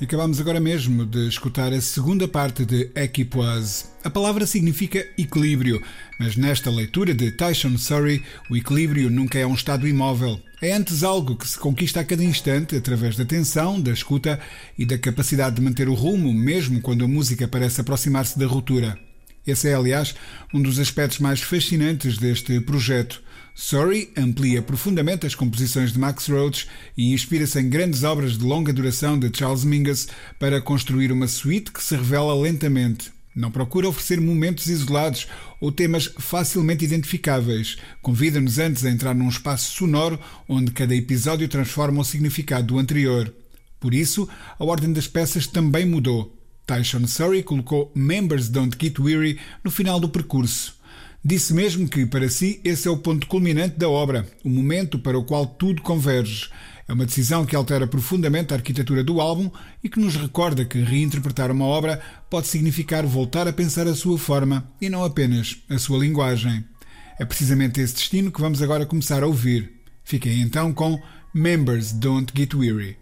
Acabamos agora mesmo de escutar a segunda parte de Equipoise. A palavra significa equilíbrio, mas nesta leitura de Tyson Surrey, o equilíbrio nunca é um estado imóvel. É antes algo que se conquista a cada instante através da atenção, da escuta e da capacidade de manter o rumo, mesmo quando a música parece aproximar-se da ruptura. Esse é, aliás, um dos aspectos mais fascinantes deste projeto. Surrey amplia profundamente as composições de Max Roach e inspira-se em grandes obras de longa duração de Charles Mingus para construir uma suite que se revela lentamente. Não procura oferecer momentos isolados ou temas facilmente identificáveis. Convida-nos antes a entrar num espaço sonoro onde cada episódio transforma o significado do anterior. Por isso, a ordem das peças também mudou. Tyson Surrey colocou Members Don't Get Weary no final do percurso. Disse mesmo que, para si, esse é o ponto culminante da obra, o momento para o qual tudo converge. É uma decisão que altera profundamente a arquitetura do álbum e que nos recorda que reinterpretar uma obra pode significar voltar a pensar a sua forma e não apenas a sua linguagem. É precisamente esse destino que vamos agora começar a ouvir. Fiquem então com Members Don't Get Weary.